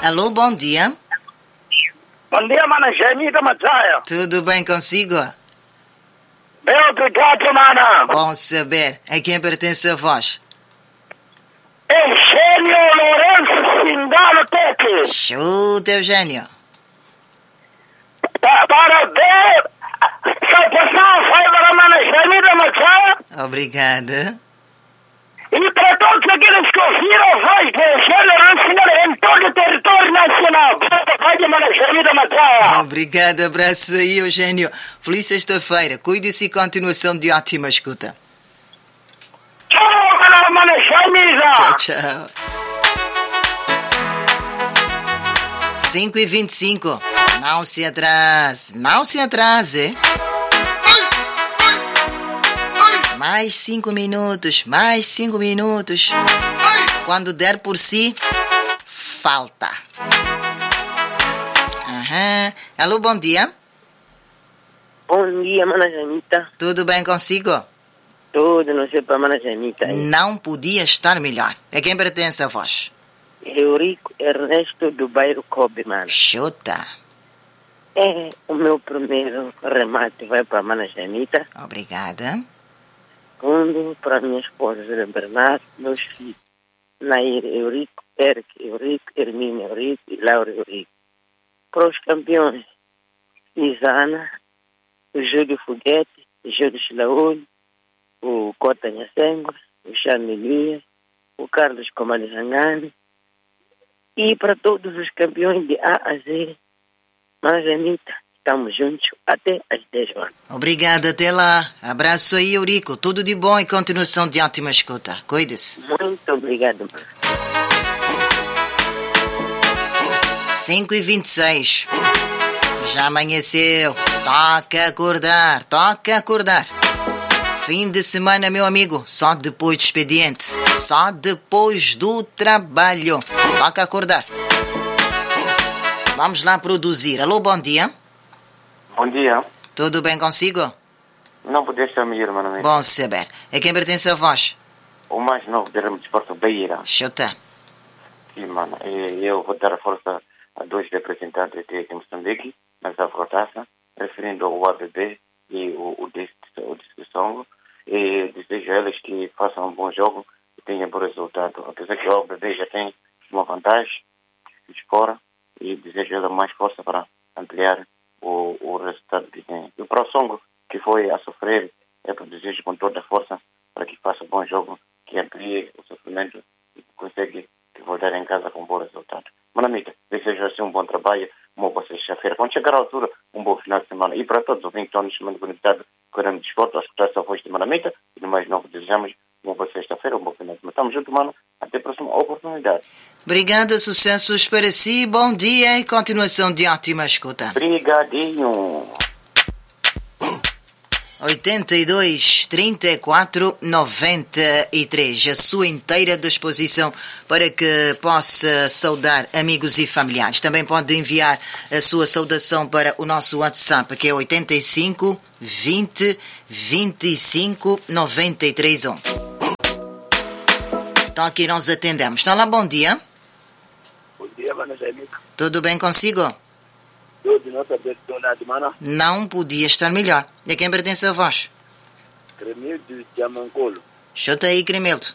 Alô, bom dia. Bom dia, mana Gemita Mazaia. Tudo bem consigo? Bem, obrigado, mana. Bom saber. A quem pertence a voz? Eugênio Lourenço Sindalo Tepe. Chuta, Eugênio. Parabéns. Saudação foi para a mana Gemita Mazaia. Obrigada. E para todos aqueles que ouviram a voz de Eugênio Lourenço Sindalo em todo o território nacional. Vai de mana Gemita Mazaia. Obrigado, abraço aí, Eugênio. Feliz sexta-feira. Cuide-se e continuação de ótima escuta. Tchau, mana Gemita. Tchau, tchau. 5h25. Não se atrase. Não se atrase. Mais 5 minutos. Mais 5 minutos. Quando der por si, falta. Alô, bom dia. Bom dia, mana Gemita. Tudo bem consigo? Tudo, não sei para mana Gemita. Não podia estar melhor. A quem pertence a voz? Eurico Ernesto do bairro Kobe, mano. Chuta. É o meu primeiro remate, vai para mana Gemita. Obrigada. Segundo, para minha esposa, Zé Bernardo, meus filhos, Nair Eurico, Eric Eurico, Hermínio Eurico e Laura Eurico. Para os campeões, Isana, o Júlio Foguete, o Júlio Chilaúlio, o Cota Nhacengo, o Charmilia, o Carlos Comando Zangani, e para todos os campeões de A a Z, mas Anitta, estamos juntos até às 10 horas. Obrigada, até lá. Abraço aí, Eurico. Tudo de bom e continuação de ótima escuta. Cuide-se. Muito obrigado, mano. 5h26. Já amanheceu. Toca acordar, toca acordar. Fim de semana, meu amigo. Só depois do expediente. Só depois do trabalho. Toca acordar. Vamos lá produzir. Alô, bom dia. Bom dia. Tudo bem consigo? Não podia estar melhor, mano. Bom saber. A quem pertence a voz? O mais novo do ramo de esporte, Beira. Chuta. Sim, mano. Eu vou dar a força a dois representantes de Moçambique, nessa taça, referindo ao ABB e o discussão. E desejo a eles que façam um bom jogo e tenham bom resultado. Apesar que o ABB já tem uma vantagem de fora, e desejo a ela mais força para ampliar o resultado que tem. E para o Songo, que foi a sofrer, eu desejo com toda a força para que faça um bom jogo, que amplie o sofrimento e consegue voltar em casa com um bom resultado. Mano amiga, desejo assim um bom trabalho, uma boa sexta-feira. Quando chegar à altura, um bom final de semana. E para todos os ouvintes que estão neste momento conectados com o ramo de esporte, a escutar essa voz de Mano Amiga, e no mais novo desejamos uma boa sexta-feira, um bom final de semana. Estamos juntos, mano. Até a próxima oportunidade. Obrigada, sucessos para si. Bom dia e continuação de ótima escuta. Obrigadinho. 82 34 93. A sua inteira disposição para que possa saudar amigos e familiares. Também pode enviar a sua saudação para o nosso WhatsApp, que é 85 20 25 93 1. Então aqui nós atendemos. Está lá, bom dia. Bom dia, mana Gemita. Tudo bem consigo? Tudo, não saber do lado, mana. Não podia estar melhor. E a quem pertence a voz? Cremildo de Amancolo. Chuta aí, Cremildo.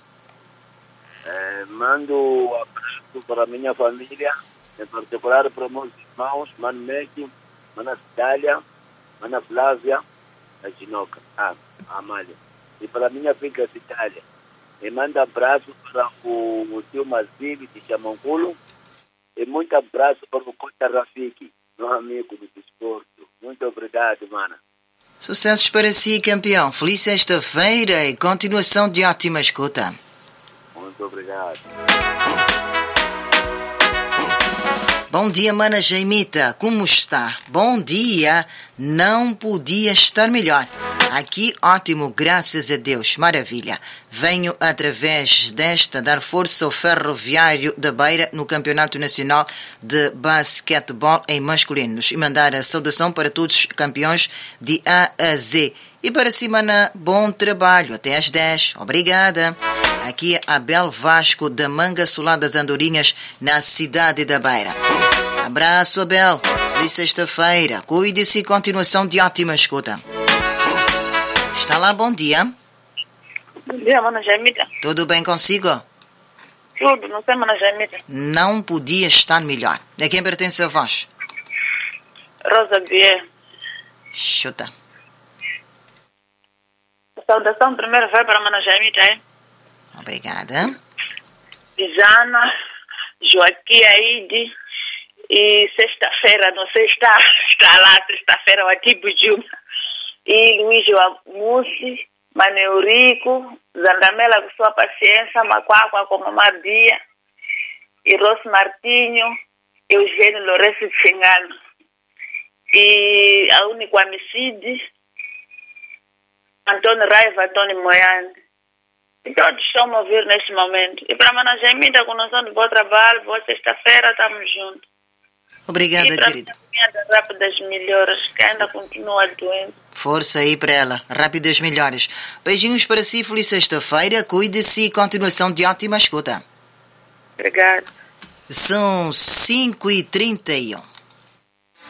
Mando um abraço para a minha família, em particular para meus irmãos, Mano Meki, Mana Cidália, Mana Flávia, a Ginoca, a Amália. E para a minha filha Cidália. E manda abraço para o tio Mazili de Chamanculo. E muito abraço para o Cota Rafiki, meu amigo do desporto. Muito obrigado, mana. Sucessos para si, campeão. Feliz sexta-feira e continuação de ótima escuta. Muito obrigado. Bom dia, mana Jaimita. Como está? Bom dia. Não podia estar melhor. Aqui, ótimo, graças a Deus. Maravilha. Venho, através desta, dar força ao Ferroviário da Beira no Campeonato Nacional de Basquetebol em masculinos e mandar a saudação para todos os campeões de A a Z E para cima, bom trabalho. Até às 10. Obrigada. Aqui é Abel Vasco, da Manga Solar das Andorinhas, na cidade da Beira. Abraço, Abel. Feliz sexta-feira. Cuide-se e continuação de ótima escuta. Está lá, bom dia. Bom dia, Mana Jaimita. Tudo bem consigo? Tudo, não sei, Mana Jaimita. Não podia estar melhor. A quem pertence a voz? Rosa Bier. Chuta. A saudação primeiro vai para a Mana Jaimita, hein? Obrigada. Pisana, Joaquim Aide. E sexta-feira, não sei, está lá, sexta-feira, o Atibu Juma. E Luiz Mussi, Maneurico, Zandamela com sua paciência, Macuacua com Mamadia, e Rosso Martinho, Eugênio Lourenço de Xingano. E a único homicídio, Antônio Raiva, Antônio Moiane. E todos estão a ouvir neste momento. E para a Mana Jaimita, com noção de bom trabalho, boa sexta-feira, estamos juntos. Obrigada, querida. E para a rápidas melhoras, que ainda continua doente. Força aí para ela. Rápidas melhoras. Beijinhos para si, feliz sexta-feira. Cuide-se e continuação de ótima escuta. Obrigada. São 5h31.